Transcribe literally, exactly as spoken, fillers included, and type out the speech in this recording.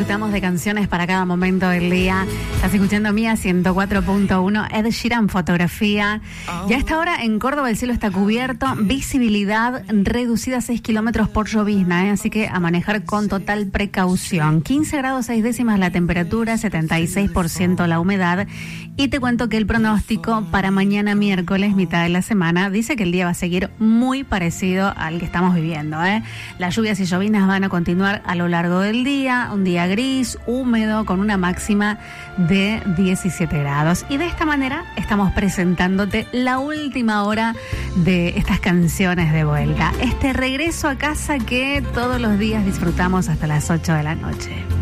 disfrutamos de canciones para cada momento del día. Estás escuchando Mía ciento cuatro punto uno, Ed Sheeran, Fotografía. Oh. Y a esta hora en Córdoba el cielo está cubierto, visibilidad reducida a seis kilómetros por llovizna, ¿eh? Así que a manejar con total precaución. quince grados seis décimas la temperatura, setenta y seis por ciento la humedad. Y te cuento que el pronóstico para mañana miércoles, mitad de la semana, dice que el día va a seguir muy parecido al que estamos viviendo, ¿eh? Las lluvias y lloviznas van a continuar a lo largo del día, un día gris, húmedo, con una máxima de diecisiete grados. Y de esta manera estamos presentándote la última hora de estas canciones de vuelta. Este regreso a casa que todos los días disfrutamos hasta las ocho de la noche.